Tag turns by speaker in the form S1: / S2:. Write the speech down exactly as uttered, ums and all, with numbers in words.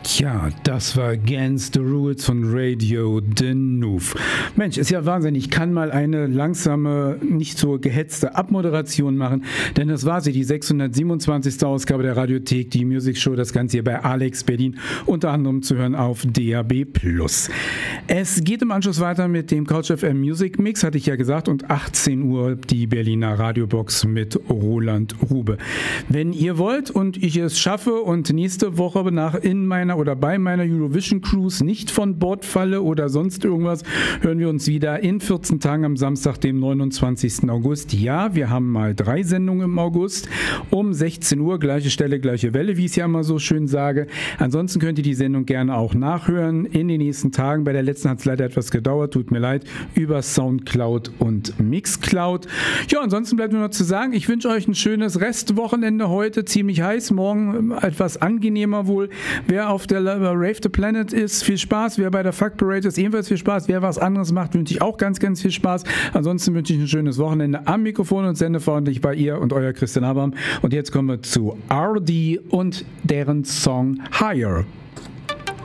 S1: Tja, das war Against the Rules von Radio Deneuve. Mensch, ist ja Wahnsinn. Ich kann mal eine langsame, nicht so gehetzte Abmoderation machen, denn das war sie, die sechshundertsiebenundzwanzigste Ausgabe der Radiothek, die Music Show, das Ganze hier bei Alex Berlin, unter anderem zu hören auf D A B plus. Es geht im Anschluss weiter mit dem Couch F M Music Mix, hatte ich ja gesagt, und achtzehn Uhr die Berliner Radiobox mit Roland Rube. Wenn ihr wollt und ich es schaffe und nächste Woche nach in meiner oder bei meiner Eurovision Cruise nicht von Bord falle oder sonst irgendwas, hören wir uns wieder in vierzehn Tagen am Samstag, dem neunundzwanzigsten August. Ja, wir haben mal drei Sendungen im August um sechzehn Uhr, gleiche Stelle, gleiche Welle, wie ich es ja immer so schön sage. Ansonsten könnt ihr die Sendung gerne auch nachhören in den nächsten Tagen. Bei der letzten hat es leider etwas gedauert, tut mir leid, über Soundcloud und Mixcloud. Ja, ansonsten bleibt nur noch zu sagen, ich wünsche euch ein schönes Restwochenende heute, ziemlich heiß, morgen etwas angenehmer wohl. Wer auf der Rave the Planet ist, viel Spaß. Wer bei der Fuck Parade ist, ebenfalls viel Spaß. Wer was anderes macht, wünsche ich auch ganz, ganz viel Spaß. Ansonsten wünsche ich ein schönes Wochenende am Mikrofon und sende freundlich bei ihr und euer Christian Abraham. Und jetzt kommen wir zu R D und deren Song Higher.